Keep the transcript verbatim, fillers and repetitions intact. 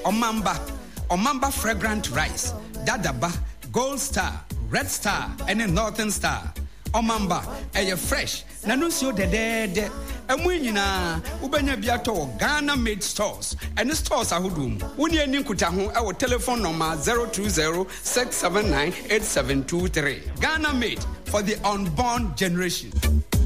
Omamba, Omamba fragrant rice, Dadaba, Gold Star, Red Star, and a Northern Star. Omamba, a fresh, Nanusio de de, and when you na, Ubenya Biato, Ghana made stores, and the stores are Hudum. Unia Ninkutahu, our telephone number zero two zero six seven nine eight seven two three. Ghana made for the unborn generation.